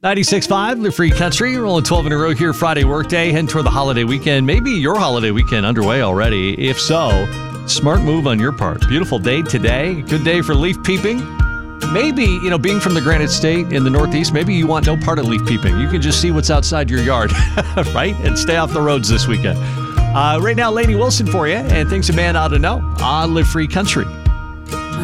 96.5, Live Free Country, rolling 12 in a row here Friday workday, heading toward the holiday weekend. Maybe your holiday weekend underway already. If so, smart move on your part. Beautiful day today. Good day for leaf peeping. Maybe, being from the Granite State in the Northeast, maybe you want no part of leaf peeping. You can just see what's outside your yard, right? And stay off the roads this weekend. Right now, Lainey Wilson for you, and things a man ought to know on Live Free Country.